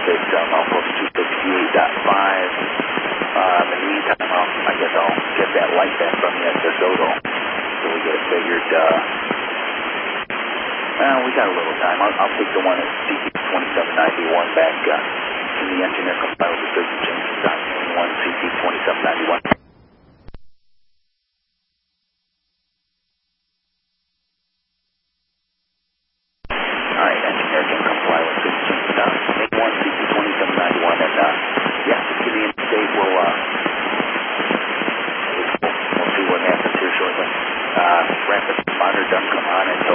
that off of 268.5. In the meantime, I guess I'll get that light back from you at DeSoto. So we get it figured, we got a little time. I'll take the one at CT2791 back in the engineer comply with the business changes. One CT2791. Alright, engineer can comply with business changes. Make one CT2791 and yeah, to the interstate, we'll see what happens here shortly. Rapid responder does come on and